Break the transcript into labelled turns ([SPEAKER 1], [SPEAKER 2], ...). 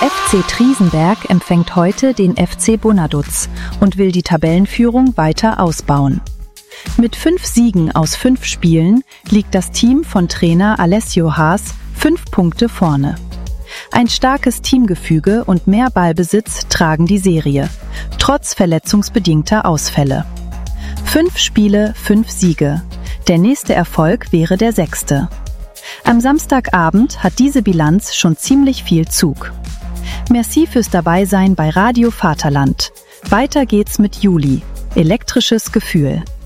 [SPEAKER 1] FC Triesenberg empfängt heute den FC Bonaduz und will die Tabellenführung weiter ausbauen. Mit 5 Siegen aus 5 Spielen liegt das Team von Trainer Alessio Haas 5 Punkte vorne. Ein starkes Teamgefüge und mehr Ballbesitz tragen die Serie, trotz verletzungsbedingter Ausfälle. 5 Spiele, 5 Siege. Der nächste Erfolg wäre der 6. Am Samstagabend hat diese Bilanz schon ziemlich viel Zug. Merci fürs Dabeisein bei Radio Vaterland. Weiter geht's mit Juli. Elektrisches Gefühl.